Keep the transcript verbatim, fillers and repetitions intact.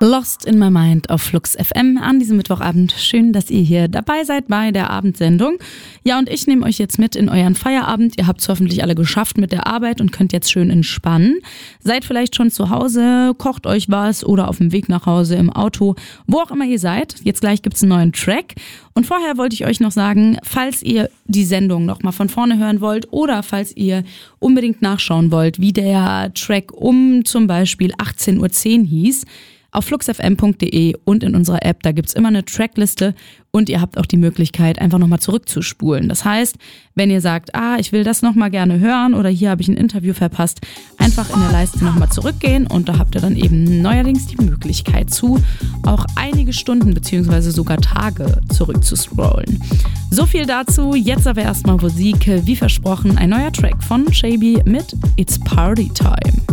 Lost in My Mind auf Flux F M an diesem Mittwochabend. Schön, dass ihr hier dabei seid bei der Abendsendung. Ja, und ich nehme euch jetzt mit in euren Feierabend. Ihr habt es hoffentlich alle geschafft mit der Arbeit und könnt jetzt schön entspannen. Seid vielleicht schon zu Hause, kocht euch was oder auf dem Weg nach Hause im Auto, wo auch immer ihr seid. Jetzt gleich gibt's einen neuen Track. Und vorher wollte ich euch noch sagen, falls ihr die Sendung nochmal von vorne hören wollt oder falls ihr unbedingt nachschauen wollt, wie der Track um zum Beispiel achtzehn Uhr zehn hieß, auf fluxfm punkt de und in unserer App, da gibt's immer eine Trackliste und ihr habt auch die Möglichkeit, einfach nochmal zurückzuspulen. Das heißt, wenn ihr sagt, ah, ich will das nochmal gerne hören oder hier habe ich ein Interview verpasst, einfach in der Leiste nochmal zurückgehen und da habt ihr dann eben neuerdings die Möglichkeit zu, auch einige Stunden beziehungsweise sogar Tage zurückzuscrollen. So viel dazu, jetzt aber erstmal Musik, wie versprochen, ein neuer Track von Shaby mit It's Party Time.